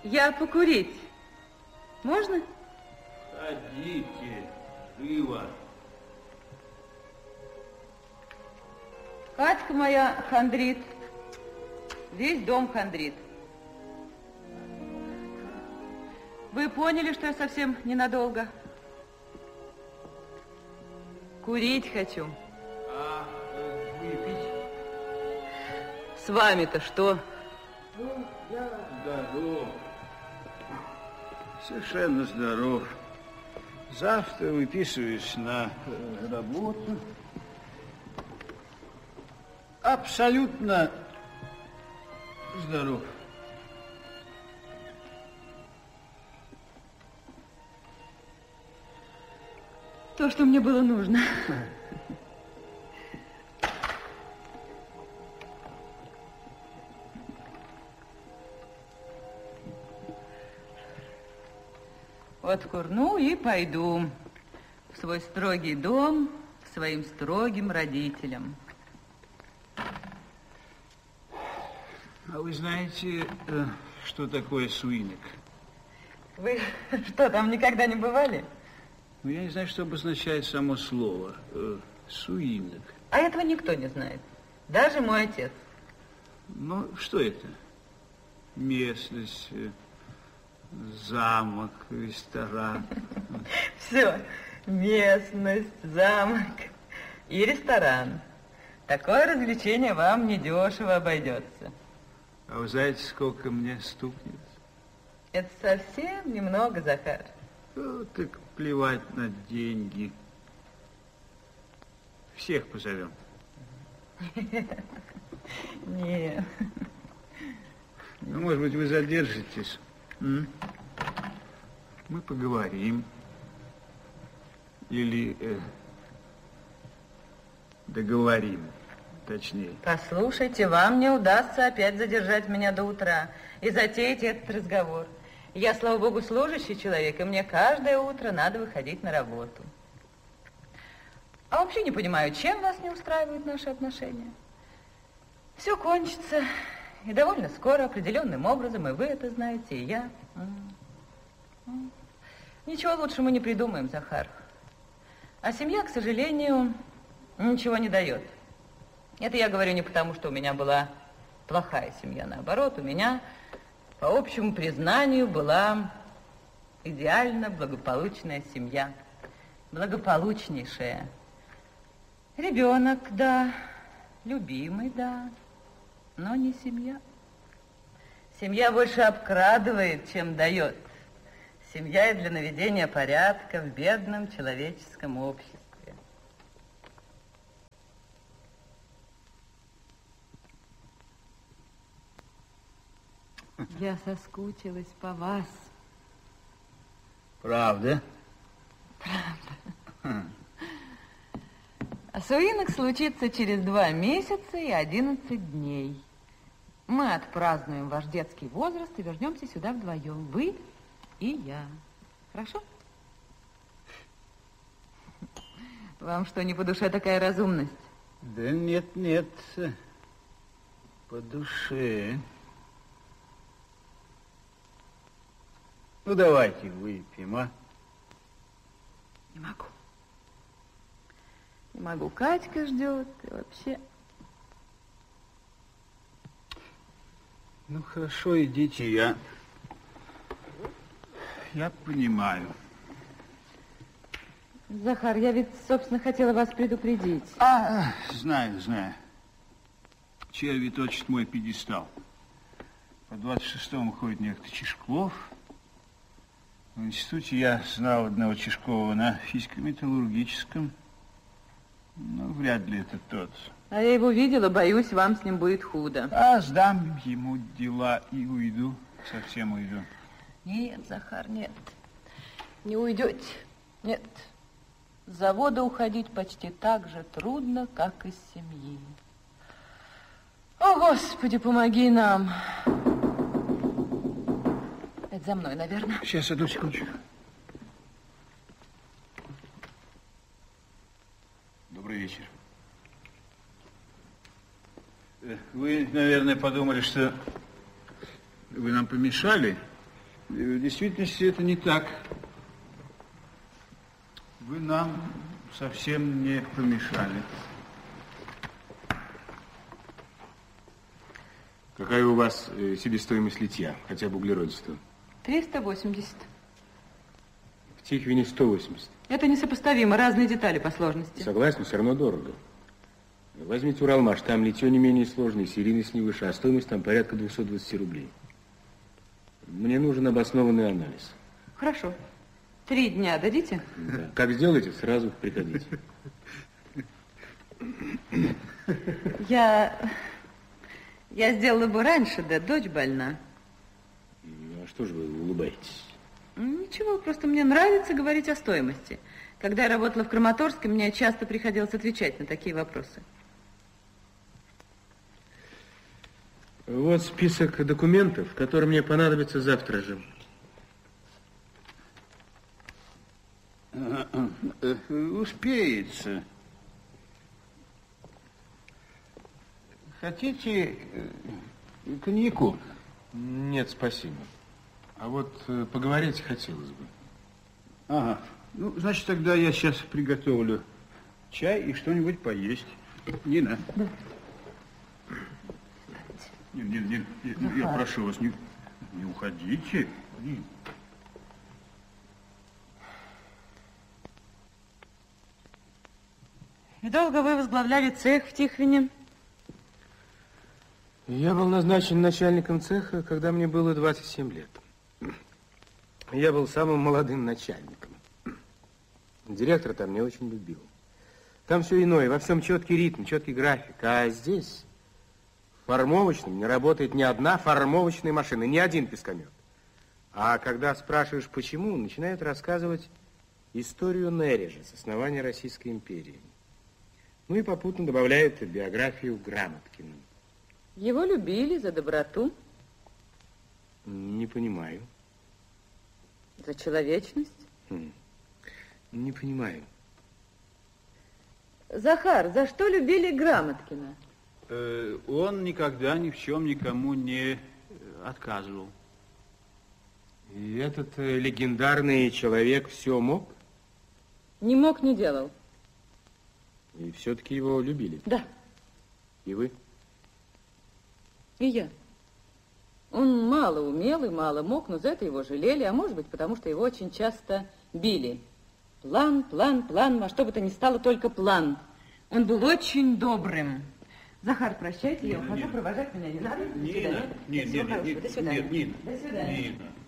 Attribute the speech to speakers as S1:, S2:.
S1: Я покурить. Можно?
S2: Ходите, живо.
S1: Катька моя хандрит. Весь дом хандрит. Вы поняли, что я совсем ненадолго? Курить хочу.
S2: А выпить?
S1: С вами-то что?
S2: Ну, я здоров. Совершенно здоров. Завтра выписываюсь на работу. Абсолютно здоров.
S1: То, что мне было нужно. Вот курну и пойду в свой строгий дом к своим строгим родителям.
S2: А вы знаете, что такое суинок?
S1: Вы что, там никогда не бывали?
S2: Ну, я не знаю, что обозначает само слово. Суинок.
S1: А этого никто не знает. Даже мой отец.
S2: Ну, что это? Местность, замок, ресторан.
S1: Все. Местность, замок и ресторан. Такое развлечение вам недешево обойдется.
S2: А вы знаете, сколько мне стукнет?
S1: Это совсем немного, Захар.
S2: Ну, так плевать на деньги. Всех позовем.
S1: Нет.
S2: Ну, может быть, вы задержитесь. Мы поговорим. Или договорим, точнее.
S1: Послушайте, вам не удастся опять задержать меня до утра и затеять этот разговор. Я, слава богу, служащий человек, и мне каждое утро надо выходить на работу. А вообще не понимаю, чем вас не устраивают наши отношения. Все кончится, и довольно скоро, определенным образом, и вы это знаете, и я. Ничего лучше мы не придумаем, Захар. А семья, к сожалению, ничего не дает. Это я говорю не потому, что у меня была плохая семья. Наоборот, у меня, по общему признанию, была идеально благополучная семья. Благополучнейшая. Ребенок, да. Любимый, да. Но не семья. Семья больше обкрадывает, чем дает. Семья и для наведения порядка в бедном человеческом обществе. Я соскучилась по вас.
S2: Правда?
S1: Правда. А суинок случится через 2 месяца и 11 дней. Мы отпразднуем ваш детский возраст и вернемся сюда вдвоем. Вы и я. Хорошо? Вам что, не по душе такая разумность?
S2: Да нет, нет. По душе. Ну, давайте выпьем, а?
S1: Не могу. Не могу. Катька ждет. И вообще...
S2: Ну, хорошо, идите, я понимаю.
S1: Захар, я ведь, собственно, хотела вас предупредить.
S2: Знаю. Черви точит мой пьедестал. По 26-му ходит некто Чешков. В институте я знал одного Чешкова на физико-металлургическом. Но вряд ли это тот.
S1: А я его видела, боюсь, вам с ним будет худо.
S2: А сдам ему дела и уйду. Совсем уйду.
S1: Нет, Захар, нет. Не уйдете. Нет. С завода уходить почти так же трудно, как из семьи. О, Господи, помоги нам. Это за мной, наверное.
S2: Сейчас, одну секундочку. Добрый вечер. Вы, наверное, подумали, что вы нам помешали. В действительности это не так. Вы нам совсем не помешали.
S3: Какая у вас себестоимость литья, хотя бы углеродистого?
S1: 380.
S3: В Тихвине 180.
S1: Это несопоставимо, разные детали по сложности.
S3: Согласен, все равно дорого. Возьмите Уралмаш, там литье не менее сложное, серийность не выше, а стоимость там порядка 220 рублей. Мне нужен обоснованный анализ.
S1: Хорошо. 3 дня дадите?
S3: Да. Как сделаете, сразу приходите.
S1: Я сделала бы раньше, да дочь больна.
S3: А что же вы улыбаетесь?
S1: Ничего, просто мне нравится говорить о стоимости. Когда я работала в Краматорске, мне часто приходилось отвечать на такие вопросы.
S3: Вот список документов, которые мне понадобятся завтра же.
S2: Успеется. Хотите коньяку?
S3: Нет, спасибо. А вот поговорить хотелось бы.
S2: Ага. Ну, значит, тогда я сейчас приготовлю чай и что-нибудь поесть. Нина.
S1: Да.
S2: Нет, я прошу вас, не уходите.
S1: И долго вы возглавляли цех в Тихвине?
S3: Я был назначен начальником цеха, когда мне было 27 лет. Я был самым молодым начальником. Директор там меня очень любил. Там все иное, во всем четкий ритм, четкий график. А здесь в формовочном не работает ни одна формовочная машина, ни один пескомет. А когда спрашиваешь, почему, начинают рассказывать историю Нережа с основания Российской империи. Ну и попутно добавляют биографию Грамоткина.
S1: Его любили за доброту.
S3: Не понимаю.
S1: За человечность.
S3: Не понимаю.
S1: Захар, за что любили Грамоткина?
S2: Он никогда ни в чем никому не отказывал.
S3: И этот легендарный человек все мог?
S1: Не мог, не делал.
S3: И все-таки его любили?
S1: Да.
S3: И вы?
S1: И я. Он мало умел и мало мог, но за это его жалели, а может быть, потому что его очень часто били. План, а что бы то ни стало, только план. Он был очень добрым. Захар, прощайте, я ухожу, провожать меня не надо.
S2: Нина,
S1: До свидания.
S2: Нина.
S1: До свидания.